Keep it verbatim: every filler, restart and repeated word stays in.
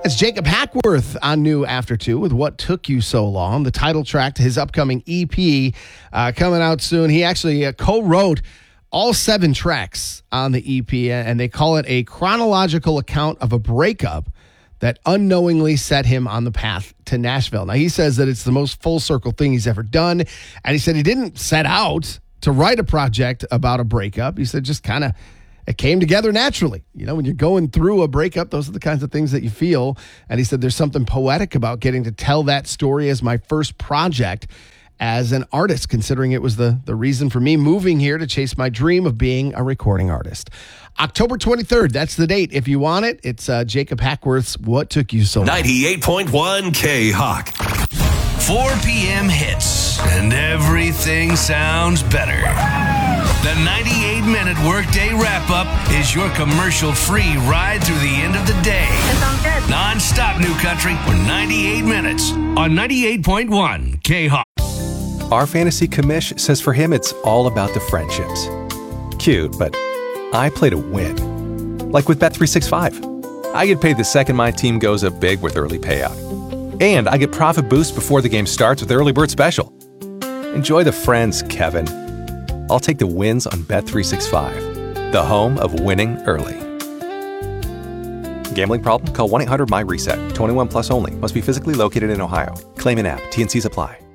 It's Jacob Hackworth on New After two with What Took You So Long, the title track to his upcoming E P uh, coming out soon. He actually uh, co-wrote all seven tracks on the E P, and they call it a chronological account of a breakup that unknowingly set him on the path to Nashville. Now, he says that it's the most full circle thing he's ever done, and he said he didn't set out to write a project about a breakup. He said just kind of it came together naturally. You know, when you're going through a breakup, those are the kinds of things that you feel. And he said there's something poetic about getting to tell that story as my first project as an artist, considering it was the, the reason for me moving here to chase my dream of being a recording artist. October twenty-third, that's the date. If you want it, it's uh, Jacob Hackworth's What Took You So Long. ninety-eight point one K-Hawk. four p.m. hits, and everything sounds better. The ninety-eight minute workday wrap-up is your commercial-free ride through the end of the day. That sounds good. Non-stop New Country for ninety-eight minutes on ninety-eight point one K-Hawk. Our fantasy commish says for him it's all about the friendships. Cute, but I play to win. Like with Bet three sixty-five. I get paid the second my team goes up big with early payout. And I get profit boost before the game starts with Early Bird Special. Enjoy the friends, Kevin. I'll take the wins on Bet three sixty-five, the home of winning early. Gambling problem? Call one eight hundred M Y RESET. twenty-one plus only. Must be physically located in Ohio. Claim in app. T N Cs apply.